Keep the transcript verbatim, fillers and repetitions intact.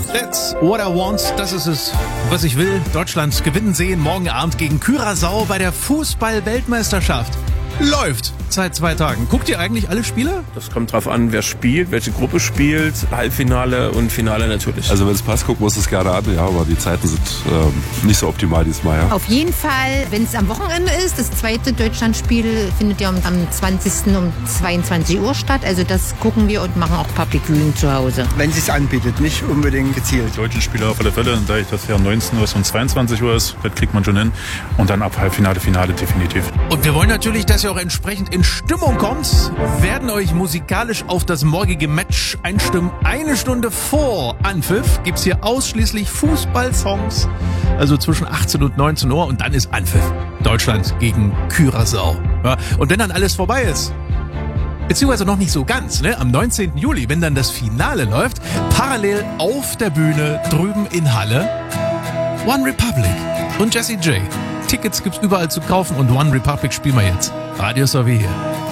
That's what I want. Das ist es, was ich will. Deutschland gewinnen sehen morgen Abend gegen Curaçao bei der Fußball-Weltmeisterschaft. Läuft seit zwei Tagen. Guckt ihr eigentlich alle Spiele? Das kommt drauf an, wer spielt, welche Gruppe spielt, Halbfinale und Finale natürlich. Also wenn es passt, gucken wir uns das gerne an, ja, aber die Zeiten sind ähm, nicht so optimal diesmal. Ja. Auf jeden Fall, wenn es am Wochenende ist, das zweite Deutschlandspiel findet ja am zwanzigsten um zweiundzwanzig Uhr statt. Also das gucken wir und machen auch Public Viewing zu Hause. Wenn es sich anbietet, nicht unbedingt gezielt. Deutschen Spiele auf alle Fälle, da ich das ja um neunzehn Uhr ist und zweiundzwanzig Uhr ist, das kriegt man schon hin. Und dann ab Halbfinale, Finale definitiv. Und wir wollen natürlich, dass ihr auch entsprechend in Stimmung kommt, werden euch musikalisch auf das morgige Match einstimmen. Eine Stunde vor Anpfiff gibt's hier ausschließlich Fußballsongs, also zwischen achtzehn und neunzehn Uhr und dann ist Anpfiff. Deutschland gegen Curaçao. Ja, und wenn dann alles vorbei ist, beziehungsweise noch nicht so ganz, ne? Am neunzehnten Juli, wenn dann das Finale läuft, parallel auf der Bühne drüben in Halle, One Republic und Jessie J. Tickets gibt's überall zu kaufen und One Republic spielen wir jetzt. Radio Sowie hier.